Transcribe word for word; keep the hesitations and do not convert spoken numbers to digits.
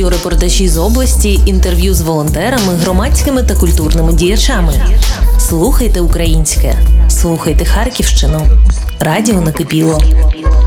Радіорепортажі з області, інтерв'ю з волонтерами, громадськими та культурними діячами. Слухайте українське. Слухайте Харківщину. Радіо накипіло.